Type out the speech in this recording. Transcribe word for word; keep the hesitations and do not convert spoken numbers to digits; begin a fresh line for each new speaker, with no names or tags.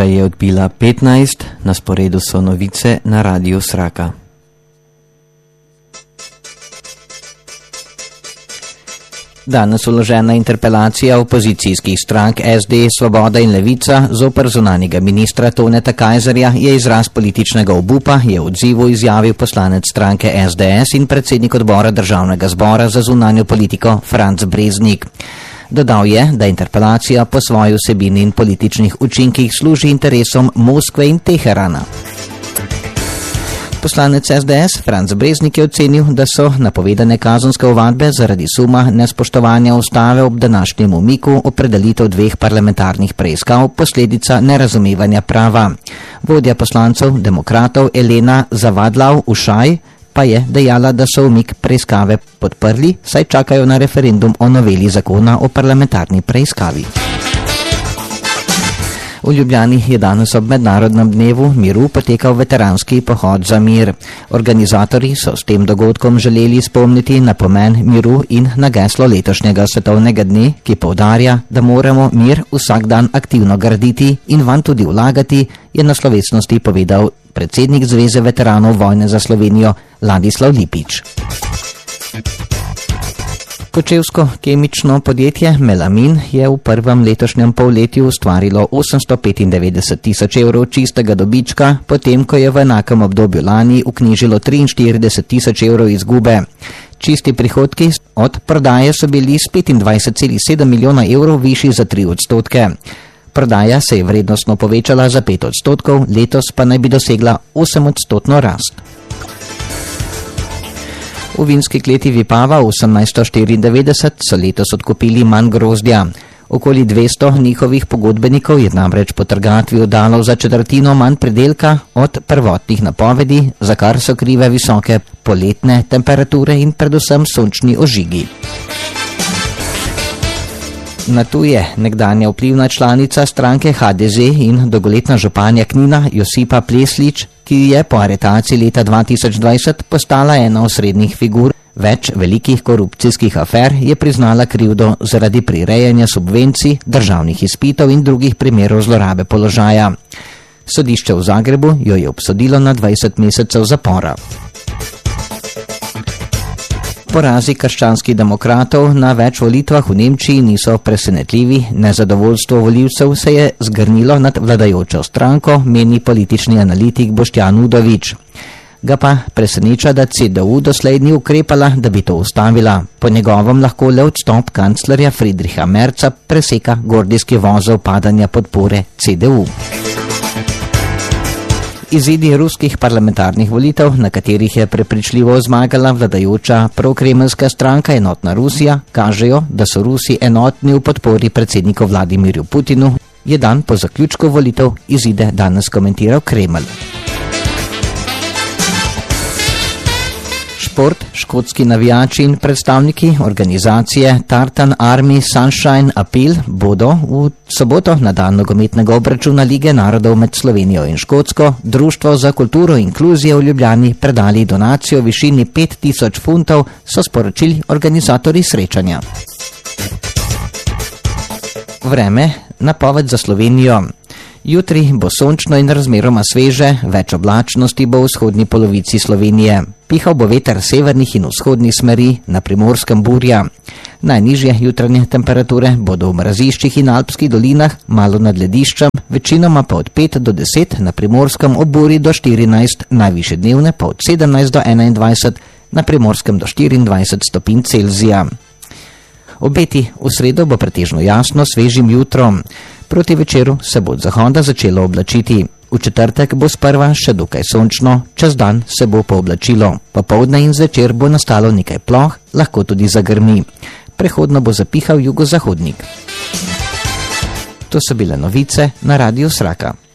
Ura je odbila petnajst, na sporedu so novice na Radiu Sraka. Danes vložena interpelacija opozicijskih strank S D, Svoboda in Levica zoper zunanjega ministra Toneta Kajzerja je izraz političnega obupa, je v odzivu izjavil poslanec stranke S D S in predsednik odbora Državnega zbora za zunanjo politiko Franc Breznik. Dodal je, da interpelacija po svoji vsebini in političnih učinkih služi interesom Moskve in Teherana. Poslanec S D S Franc Breznik je ocenil, da so napovedane kazenske ovadbe zaradi suma nespoštovanja ustave ob današnjem umiku opredelitev dveh parlamentarnih preiskav posledica nerazumevanja prava. Vodja poslancev demokratov Elena Zavadlav-Ušaj pa je dejala, da so umik preiskave podprli, saj čakajo na referendum o noveli zakona o parlamentarni preiskavi. V Ljubljani je danes ob mednarodnem dnevu miru potekal veteranski pohod za mir. Organizatorji so s tem dogodkom želeli spomniti na pomen miru in na geslo letošnjega svetovnega dne, ki poudarja, da moramo mir vsak dan aktivno graditi in vanj tudi vlagati, je na slovesnosti povedal predsednik Zveze veteranov vojne za Slovenijo Ladislav Lipič. Kočevsko kemično podjetje Melamin je v prvem letošnjem polletju ustvarilo osemsto petindevetdeset tisoč evrov čistega dobička, potem ko je v enakem obdobju lani vknjižilo triinštirideset tisoč evrov izgube. Čisti prihodki od prodaje so bili s petindvajset celih sedem milijona evrov višji za tri odstotke. Prodaja se je vrednostno povečala za pet odstotkov, letos pa naj bi dosegla osem odstotno rast. V vinski kleti Vipava osemnajststo štiriindevetdeset so letos odkupili manj grozdja. Okoli dvesto njihovih pogodbenikov je namreč po trgatvi oddalo za četrtino manj pridelka od prvotnih napovedi, za kar so krive visoke poletne temperature in predvsem sončni ožigi. Na tu je nekdanja vplivna članica stranke H D Z in dolgoletna županja Knina Josipa Pleslič, ki je po aretaciji leta dva tisoč dvajset postala ena osrednjih figur več velikih korupcijskih afer, je priznala krivdo zaradi prirejanja subvencij, državnih izpitov in drugih primerov zlorabe položaja. Sodišče v Zagrebu jo je obsodilo na dvajset mesecev zapora. Porazi krščanskih demokratov na več volitvah v Nemčiji niso presenetljivi, nezadovoljstvo volivcev se je zgrnilo nad vladajočo stranko, meni politični analitik Boštjan Udovič. Ga pa preseneča, da C D U doslej ni ukrepala, da bi to ustavila. Po njegovem lahko le odstop kanclerja Friedricha Merza preseka gordijski vozel padanja podpore C D U. Izidi ruskih parlamentarnih volitev, na katerih je prepričljivo zmagala vladajoča prokremeljska stranka Enotna Rusija, kažejo, da so Rusi enotni v podpori predsedniku Vladimirju Putinu, je dan po zaključku volitev izide danes komentiral Kremelj. Šport, škotski navijači in predstavniki organizacije Tartan Army Sunshine Appeal bodo v soboto na dan nogometnega obračuna Lige narodov med Slovenijo in Škotsko Društvo za kulturo in inkluzije v Ljubljani predali donacijo v višini pet tisoč funtov, so sporočili organizatorji srečanja. Vreme, napoved za Slovenijo. Jutri bo sončno in razmeroma sveže, več oblačnosti bo v vzhodni polovici Slovenije. Pihal bo veter severnih in vzhodnih smeri, na Primorskem burja. Najnižje jutranje temperature bodo v mraziščih in alpskih dolinah, malo nad lediščem, večinoma pa od pet do deset, na Primorskem ob burji do štirinajst, najvišje dnevne pa od sedemnajst do enaindvajset, na Primorskem do štiriindvajset stopinj Celzija. Obeti v sredo bo pretežno jasno, svežim jutrom. Proti večeru se bo od zahoda začelo oblačiti. V četrtek bo sprva še dokaj sončno, čez dan se bo pooblačilo. Popoldne in zvečer bo nastalo nekaj ploh, lahko tudi zagrmi. Prehodno bo zapihal jugozahodnik. To so bile novice na Radiu Sraka.